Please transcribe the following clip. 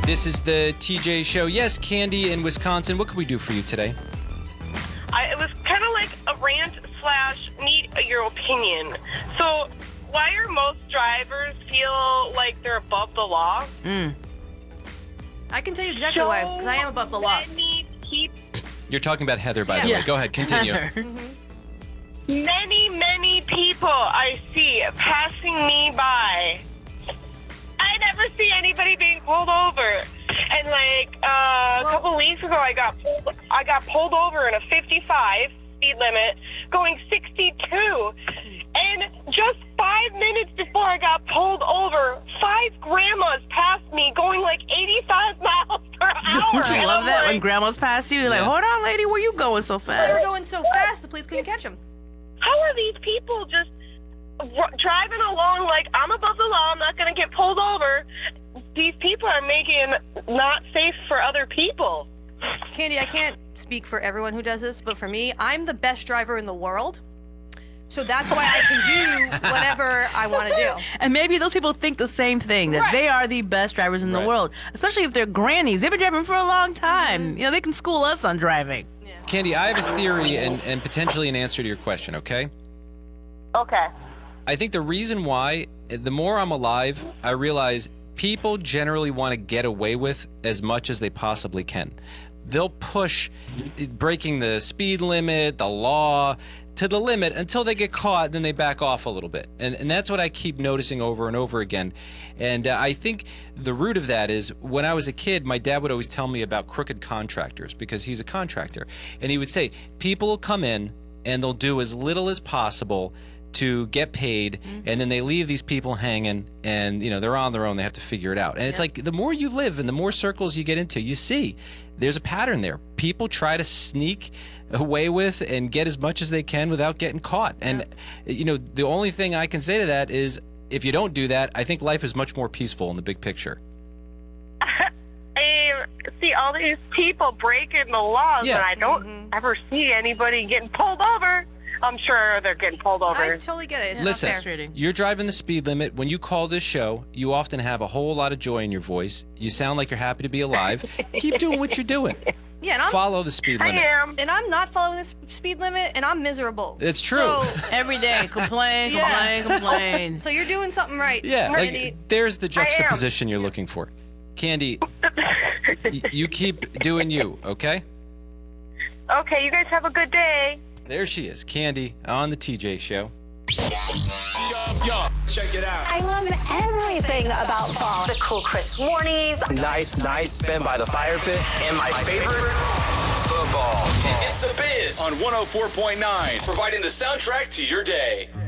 This is the TJ Show. Yes, Candy in Wisconsin. What can we do for you today? It was kind of like a rant / need your opinion. So, why are most drivers feel like they're above the law? I can tell you exactly why, because I am above the law. You're talking about Heather, by the way. Go ahead, continue. Many people I see passing me by. I never see anybody being pulled over. And a couple weeks ago, I got pulled over in a 55 speed limit, going 62. And just 5 minutes before I got pulled over, 5 grandmas passed me, going 85 miles per hour. Don't you love that when grandmas pass you? You're like, hold on, lady, where you going so fast? They were going so fast, the police couldn't catch them. How are these people just driving along like, I'm above the law, I'm not going to get pulled over? These people are making not safe for other people. Candy, I can't speak for everyone who does this, but for me, I'm the best driver in the world. So that's why I can do whatever I want to do. And maybe those people think the same thing, that they are the best drivers in the world, especially if they're grannies. They've been driving for a long time. They can school us on driving. Yeah. Candy, I have a theory and potentially an answer to your question, okay? Okay. I think the reason why, the more I'm alive, I realize people generally want to get away with as much as they possibly can. They'll push breaking the speed limit, the law, to the limit until they get caught, then they back off a little bit. And that's what I keep noticing over and over again. And I think the root of that is when I was a kid, my dad would always tell me about crooked contractors because he's a contractor. And he would say, people will come in and they'll do as little as possible to get paid, and then they leave these people hanging, and they're on their own. They have to figure it out. And it's like the more you live and the more circles you get into, you see there's a pattern there. People try to sneak away with and get as much as they can without getting caught. And the only thing I can say to that is, if you don't do that, I think life is much more peaceful in the big picture. I see all these people breaking the laws, and I don't ever see anybody getting pulled over. I'm sure they're getting pulled over. I totally get it. It's Listen, not fair. you're driving the speed limit. When you call this show, you often have a whole lot of joy in your voice. You sound like you're happy to be alive. Keep doing what you're doing. Yeah, and Follow the speed limit. I am. And I'm not following this speed limit, and I'm miserable. It's true. So, Every day, complain. so you're doing something right. Yeah, Randy. there's the juxtaposition you're looking for. Candy, you keep doing you, okay? Okay, you guys have a good day. There she is, Candy, on the TJ Show. Yo, check it out. I love everything about fall. The cool Chris Warnies. Nice night spent by the fire pit. And my favorite, football. It's The Biz on 104.9, providing the soundtrack to your day.